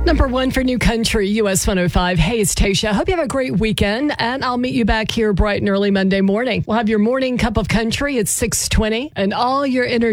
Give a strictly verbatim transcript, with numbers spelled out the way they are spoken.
Number one for New Country, U S one oh five. Hey, it's Tasha. Hope you have a great weekend, and I'll meet you back here bright and early Monday morning. We'll have your morning cup of country at six twenty, and all your energy